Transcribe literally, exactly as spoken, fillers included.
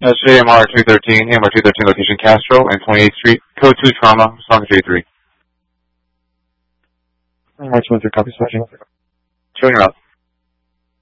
That's A M R two thirteen, A M R two thirteen location Castro and twenty-eighth Street, code two trauma, Song J three. Alright, one three, copy, switching. Showing her up.